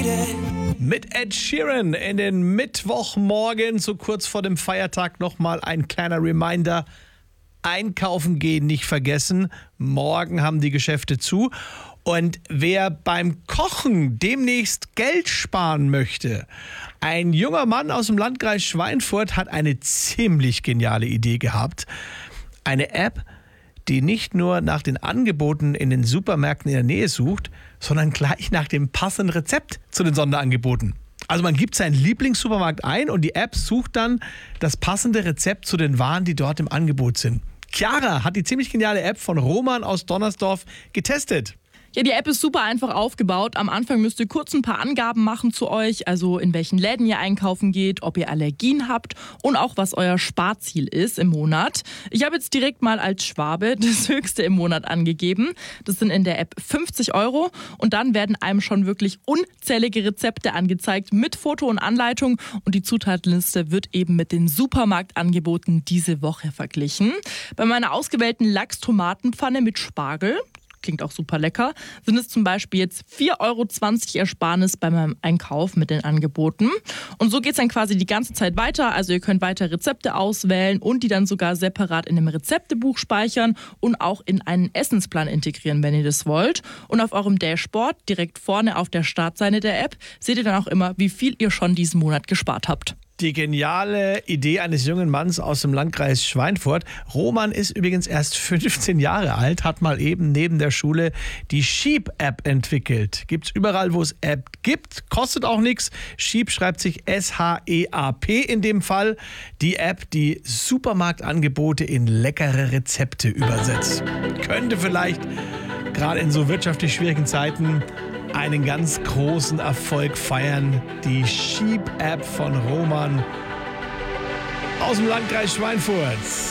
Mit Ed Sheeran in den Mittwochmorgen, so kurz vor dem Feiertag, nochmal ein kleiner Reminder. Einkaufen gehen nicht vergessen. Morgen haben die Geschäfte zu. Und wer beim Kochen demnächst Geld sparen möchte, ein junger Mann aus dem Landkreis Schweinfurt hat eine ziemlich geniale Idee gehabt. Eine App, die nicht nur nach den Angeboten in den Supermärkten in der Nähe sucht, sondern gleich nach dem passenden Rezept zu den Sonderangeboten. Also man gibt seinen Lieblingssupermarkt ein und die App sucht dann das passende Rezept zu den Waren, die dort im Angebot sind. Chiara hat die ziemlich geniale App von Roman aus Donnersdorf getestet. Ja, die App ist super einfach aufgebaut. Am Anfang müsst ihr kurz ein paar Angaben machen zu euch, also in welchen Läden ihr einkaufen geht, ob ihr Allergien habt und auch was euer Sparziel ist im Monat. Ich habe jetzt direkt mal als Schwabe das Höchste im Monat angegeben. Das sind in der App 50 € und dann werden einem schon wirklich unzählige Rezepte angezeigt mit Foto und Anleitung und die Zutatenliste wird eben mit den Supermarktangeboten diese Woche verglichen. Bei meiner ausgewählten Lachs-Tomatenpfanne mit Spargel, klingt auch super lecker, sind es zum Beispiel jetzt 4,20 € Ersparnis bei meinem Einkauf mit den Angeboten. Und so geht es dann quasi die ganze Zeit weiter. Also ihr könnt weiter Rezepte auswählen und die dann sogar separat in einem Rezeptebuch speichern und auch in einen Essensplan integrieren, wenn ihr das wollt. Und auf eurem Dashboard, direkt vorne auf der Startseite der App, seht ihr dann auch immer, wie viel ihr schon diesen Monat gespart habt. Die geniale Idee eines jungen Manns aus dem Landkreis Schweinfurt. Roman ist übrigens erst 15 Jahre alt, hat mal eben neben der Schule die Sheep-App entwickelt. Gibt's überall, wo es App gibt, kostet auch nichts. Sheep schreibt sich S-H-E-A-P in dem Fall. Die App, die Supermarktangebote in leckere Rezepte übersetzt. Könnte vielleicht gerade in so wirtschaftlich schwierigen Zeiten einen ganz großen Erfolg feiern. Die Sheep-App von Roman aus dem Landkreis Schweinfurt.